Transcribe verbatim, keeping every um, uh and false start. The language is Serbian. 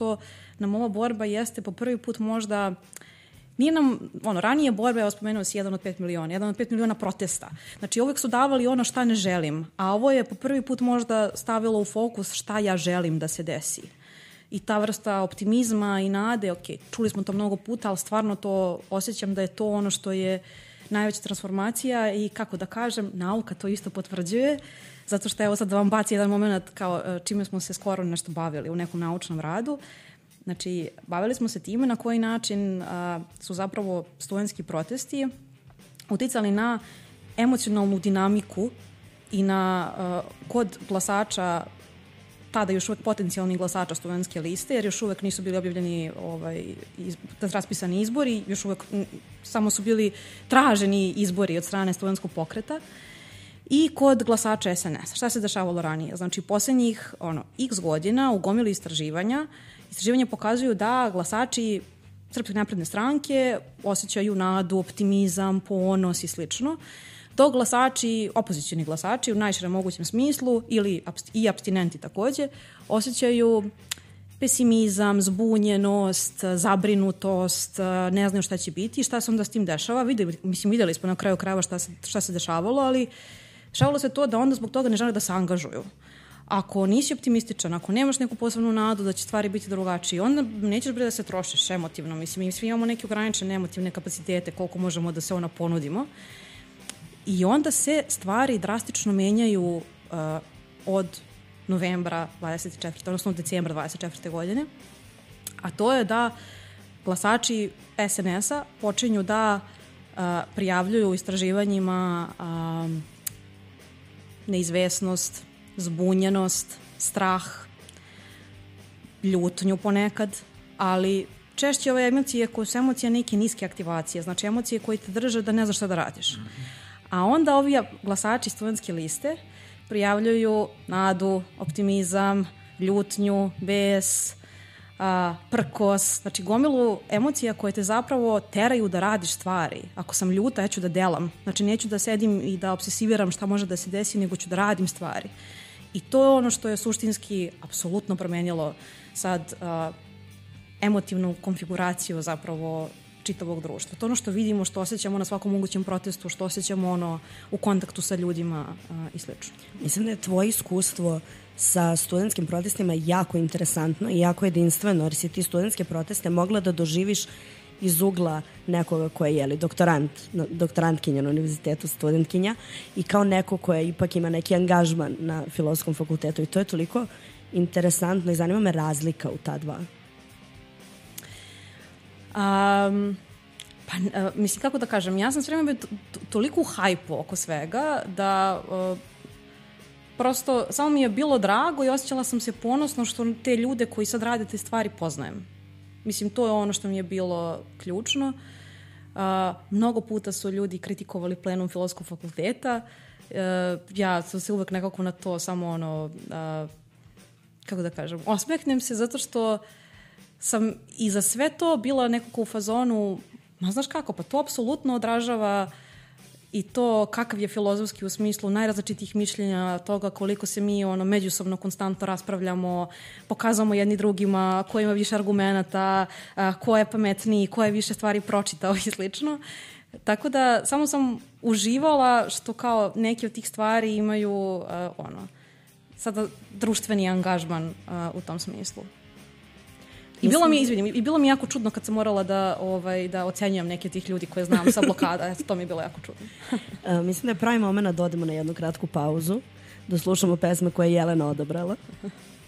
što nam ova borba jeste po prvi put možda nije nam, ono, ranije borbe, evo spomenuo si jedan od pet miliona, jedan od pet miliona protesta. Znači, uvek su davali ono šta ne želim, a ovo je po prvi put možda stavilo u fokus šta ja želim da se desi. I ta vrsta optimizma i nade, ok, čuli smo to mnogo puta, ali stvarno to osjećam da je to ono što je najveća transformacija i kako da kažem, nauka to isto potvrđuje, zato što evo sad da vam baci jedan moment kao čime smo se skoro nešto bavili u nekom naučnom radu. Znači, bavili smo se time na koji način a, su zapravo studentski protesti uticali na emocionalnu dinamiku i na a, kod glasača, tada još uvek potencijalnih glasača studentske liste, jer još uvek nisu bili objavljeni ovaj, iz, raspisani izbori, još uvek m, samo su bili traženi izbori od strane studentskog pokreta, i kod glasača es en es. Šta se dešavalo ranije? Znači, poslednjih ono, x godina u gomili istraživanja Istraživanja pokazuju da glasači Srpske napredne stranke osjećaju nadu, optimizam, ponos i slično, dok glasači, opozicioni glasači u najširem mogućem smislu ili i apstinenti takođe, osjećaju pesimizam, zbunjenost, zabrinutost, ne znaju šta će biti i šta se onda s tim dešava. Videli, mislim, videli smo na kraju krajeva šta se, šta se dešavalo, ali dešavalo se to da onda zbog toga ne žele da se angažuju. Ako nisi optimističan, ako nemaš neku posebnu nadu da će stvari biti drugačije, onda nećeš bre da se trošiš emotivno. Mislim, mi svi imamo neke ograničene emotivne kapacitete koliko možemo da se ona ponudimo. I onda se stvari drastično menjaju uh, od novembra dvadeset četvrte odnosno od decembra dvadeset četvrte godine. A to je da glasači es en es-a počinju da uh, prijavljuju u istraživanjima uh, neizvesnost, zbunjenost, strah, ljutnju ponekad, ali češće ove emocije koje su emocije neke niske aktivacije, znači emocije koje te drže da ne znaš šta da radiš. A onda ovi glasači studentske liste prijavljuju nadu, optimizam, ljutnju, bes, a, prkos, znači gomilu emocija koje te zapravo teraju da radiš stvari. Ako sam ljuta, ja ću da delam. Znači neću da sedim i da obsesiviram šta može da se desi, nego ću da radim stvari. I to je ono što je suštinski apsolutno promenilo sad uh, emotivnu konfiguraciju zapravo čitavog društva. To je ono što vidimo, što osjećamo na svakom mogućem protestu, što osjećamo ono u kontaktu sa ljudima uh, i slično. Mislim da je tvoje iskustvo sa studentskim protestima jako interesantno i jako jedinstveno, jer si ti studentske proteste mogla da doživiš iz ugla nekoga ko je jeli, doktorant, doktorantkinja na univerzitetu, studentkinja, i kao neko koja ipak ima neki angažman na Filozofskom fakultetu, i to je toliko interesantno i zanima me razlika u ta dva. Um, pa, uh, mislim, kako da kažem, ja sam sve vreme toliko u hajpu oko svega da uh, prosto samo mi je bilo drago i osjećala sam se ponosno što te ljude koji sad rade te stvari poznajem. Mislim, to je ono što mi je bilo ključno. Uh, mnogo puta su ljudi kritikovali plenum Filozofskog fakulteta. Uh, ja sam se uvek nekako na to samo ono, uh, kako da kažem, osmehnem se zato što sam i za sve to bila nekako u fazonu, ma znaš kako, pa to apsolutno odražava i to kakav je filozofski u smislu najrazličitih mišljenja toga koliko se mi ono međusobno konstantno raspravljamo, pokazamo jedni drugima ko ima više argumenata, ko je pametniji, ko je više stvari pročitao i slično. Tako da samo sam uživala što kao neke od tih stvari imaju uh, ono, sada društveni angažman uh, u tom smislu. I bilo mi, izvinim, i bilo mi jako čudno kad sam morala da, ovaj, da ocenjujem neke od tih ljudi koje znam sa blokada. Eto, to mi je bilo jako čudno. uh, mislim da je pravi moment da odemo na jednu kratku pauzu, da slušamo pesme koje je Jelena odabrala.